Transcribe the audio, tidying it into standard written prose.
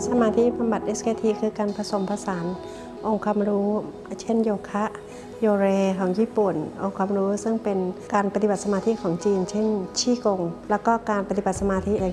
สมาธิบำบัด SKT คือการผสมผสานองค์ความรู้เช่นโยคะโยเรของญี่ปุ่นองค์ความรู้ซึ่งเป็นการปฏิบัติสมาธิของจีนเช่นชี่กงแล้วก็การปฏิบัติสมาธิอย่าง